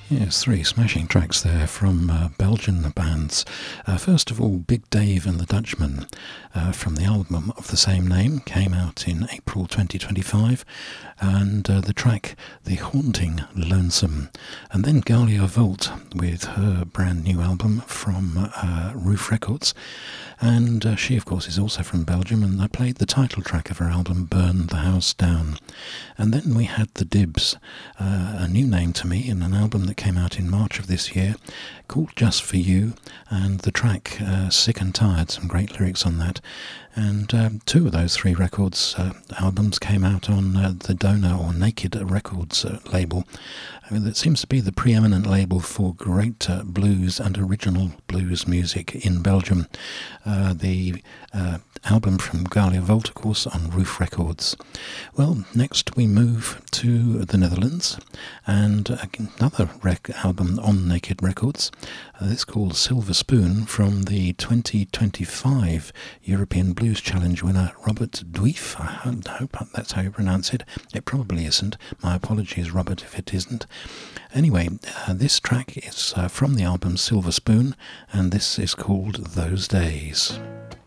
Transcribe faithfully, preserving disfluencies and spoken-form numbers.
Yes, three smashing tracks there from uh, Belgian bands. Uh, first of all, Big Dave and the Dutchman, uh, from the album of the same name, came out in April twenty twenty-five, and uh, the track The Haunting Lonesome. And then Galia Volt with her brand new album from uh, Roof Records, and uh, she of course is also from Belgium, and I played the title track of her album Burn the House Down. And then we had The Dibs, uh, a new name to me, in an album that came out in March of this year called Just For You, and the track uh, Sick and Tired, some great lyrics on that. And um, two of those three records, uh, albums, came out on uh, the Donor or Naked Records uh, label. I mean, that seems to be the preeminent label for great uh, blues and original blues music in Belgium. Uh, the uh, album from Galia Volt, of course, on Roof Records. Well, next we move to the Netherlands, and uh, another rec- album on Naked Records. Uh, this called Silver Spoon, from the twenty twenty-five European Blues Challenge winner Robert Duif. I hope that's how you pronounce it. It probably isn't. My apologies, Robert, if it isn't. Anyway, uh, this track is uh, from the album Silver Spoon, and this is called Those Days.